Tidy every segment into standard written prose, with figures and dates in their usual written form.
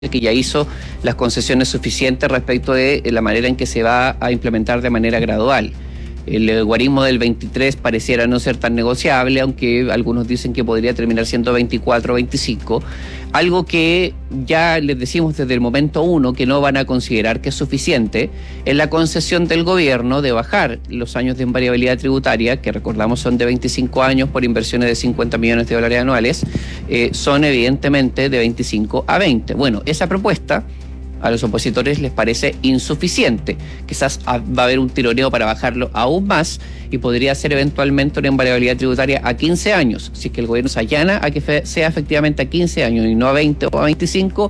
que ya hizo las concesiones suficientes respecto de la manera en que se va a implementar de manera gradual. El guarismo del 23 pareciera no ser tan negociable, aunque algunos dicen que podría terminar siendo 24 o 25. Algo que ya les decimos desde el momento 1 que no van a considerar que es suficiente es la concesión del gobierno de bajar los años de invariabilidad tributaria, que recordamos son de 25 años por inversiones de 50 millones de dólares anuales, son evidentemente de 25 a 20. Bueno, esa propuesta a los opositores les parece insuficiente. Quizás va a haber un tironeo para bajarlo aún más y podría ser eventualmente una invariabilidad tributaria a 15 años. Si es que el gobierno se allana a que sea efectivamente a 15 años y no a 20 o a 25,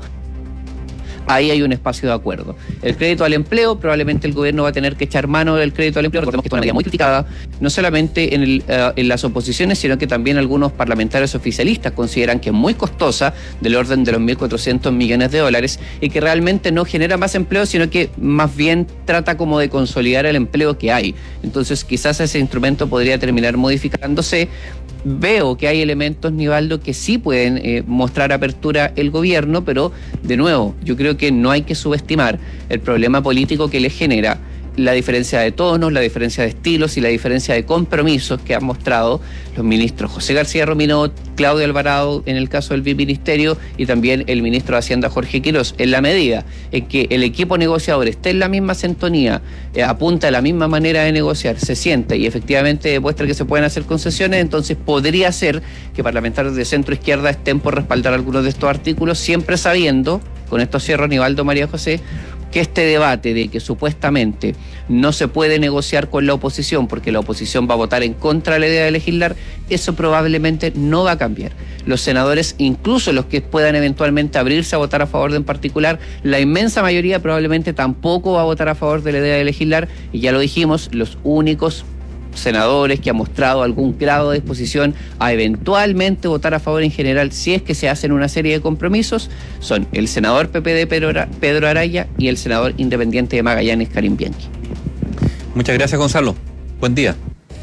ahí hay un espacio de acuerdo. El crédito al empleo, probablemente el gobierno va a tener que echar mano del crédito al empleo. Recordemos que esto es una medida muy criticada, no solamente en las oposiciones, sino que también algunos parlamentarios oficialistas consideran que es muy costosa, del orden de los 1.400 millones de dólares, y que realmente no genera más empleo, sino que más bien trata como de consolidar el empleo que hay. Entonces quizás ese instrumento podría terminar modificándose. Veo que hay elementos, Nivaldo, que sí pueden mostrar apertura el gobierno, pero de nuevo, yo creo que no hay que subestimar el problema político que le genera la diferencia de tonos, la diferencia de estilos y la diferencia de compromisos que han mostrado los ministros José García Rominot, Claudio Alvarado en el caso del biministerio y también el ministro de Hacienda Jorge Quirós. En la medida en que el equipo negociador esté en la misma sintonía, apunta a la misma manera de negociar, se siente y efectivamente demuestra que se pueden hacer concesiones, entonces podría ser que parlamentarios de centro izquierda estén por respaldar algunos de estos artículos, siempre sabiendo, con esto cierro, Nivaldo, María José, que este debate de que supuestamente no se puede negociar con la oposición porque la oposición va a votar en contra de la idea de legislar, eso probablemente no va a cambiar. Los senadores, incluso los que puedan eventualmente abrirse a votar a favor de en particular, la inmensa mayoría probablemente tampoco va a votar a favor de la idea de legislar, y ya lo dijimos, los únicos senadores que han mostrado algún grado de disposición a eventualmente votar a favor en general, si es que se hacen una serie de compromisos, son el senador PPD Pedro Araya y el senador independiente de Magallanes, Karim Bianchi. Muchas gracias, Gonzalo. Buen día.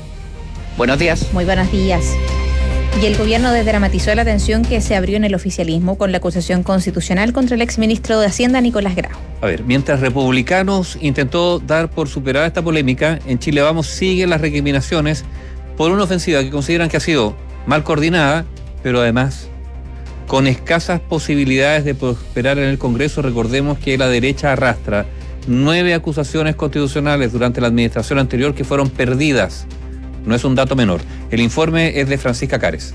Buenos días. Muy buenos días. Y el gobierno desdramatizó la tensión que se abrió en el oficialismo con la acusación constitucional contra el exministro de Hacienda, Nicolás Grau. A ver, mientras Republicanos intentó dar por superada esta polémica, en Chile Vamos siguen las recriminaciones por una ofensiva que consideran que ha sido mal coordinada, pero además con escasas posibilidades de prosperar en el Congreso. Recordemos que la derecha arrastra 9 acusaciones constitucionales durante la administración anterior que fueron perdidas. No es un dato menor. El informe es de Francisca Cares.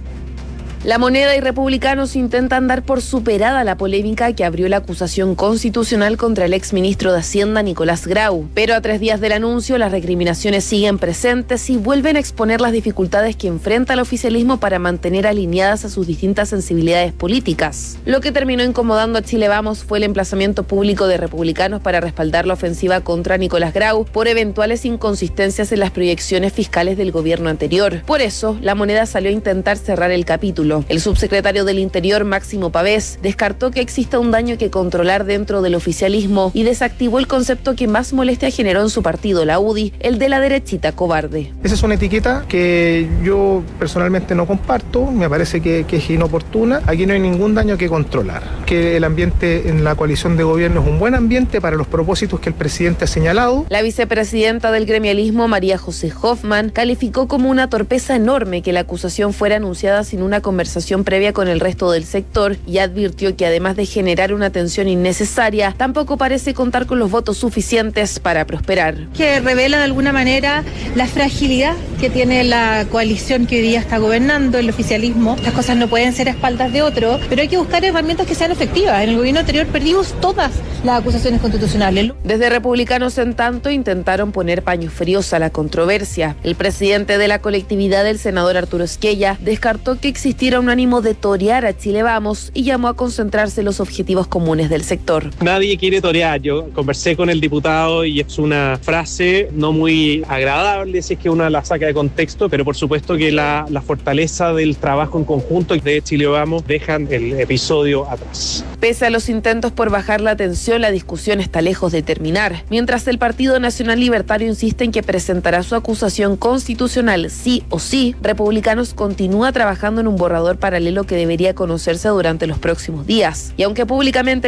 La Moneda y Republicanos intentan dar por superada la polémica que abrió la acusación constitucional contra el exministro de Hacienda, Nicolás Grau. Pero a 3 días del anuncio, las recriminaciones siguen presentes y vuelven a exponer las dificultades que enfrenta el oficialismo para mantener alineadas a sus distintas sensibilidades políticas. Lo que terminó incomodando a Chile Vamos fue el emplazamiento público de Republicanos para respaldar la ofensiva contra Nicolás Grau por eventuales inconsistencias en las proyecciones fiscales del gobierno anterior. Por eso, la Moneda salió a intentar cerrar el capítulo. El subsecretario del Interior, Máximo Pavés, descartó que exista un daño que controlar dentro del oficialismo y desactivó el concepto que más molestia generó en su partido, la UDI, el de la derechita cobarde. Esa es una etiqueta que yo personalmente no comparto, me parece que es inoportuna. Aquí no hay ningún daño que controlar. Que el ambiente en la coalición de gobierno es un buen ambiente para los propósitos que el presidente ha señalado. La vicepresidenta del gremialismo, María José Hoffman, calificó como una torpeza enorme que la acusación fuera anunciada sin una conversación previa con el resto del sector y advirtió que además de generar una tensión innecesaria, tampoco parece contar con los votos suficientes para prosperar. Que revela de alguna manera la fragilidad que tiene la coalición que hoy día está gobernando, el oficialismo. Las cosas no pueden ser a espaldas de otro, pero hay que buscar herramientas que sean efectivas. En el gobierno anterior perdimos todas las acusaciones constitucionales. Desde Republicanos, en tanto, intentaron poner paños fríos a la controversia. El presidente de la colectividad, el senador Arturo Esquella, descartó que existiera un ánimo de torear a Chile Vamos y llamó a concentrarse en los objetivos comunes del sector. Nadie quiere torear. Yo conversé con el diputado y es una frase no muy agradable si es que uno la saca de contexto, pero por supuesto que la fortaleza del trabajo en conjunto de Chile Vamos dejan el episodio atrás. Pese a los intentos por bajar la tensión, la discusión está lejos de terminar. Mientras el Partido Nacional Libertario insiste en que presentará su acusación constitucional sí o sí, Republicanos continúa trabajando en un borrador borrador paralelo que debería conocerse durante los próximos días. Y aunque públicamente